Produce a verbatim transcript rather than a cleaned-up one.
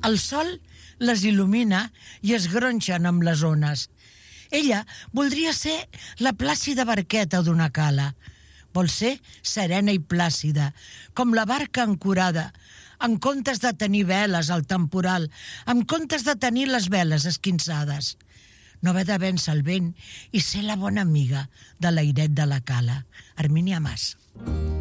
El sol les il·lumina i es gronxen amb les ones. Ella voldria ser la plàcida barqueta d'una cala. Vol ser serena i plàcida, com la barca ancorada, en comptes de tenir veles al temporal, en comptes de tenir les veles esquinçades. No haver de vèncer el vent i ser la bona amiga de l'airet de la cala. Hermínia Mas.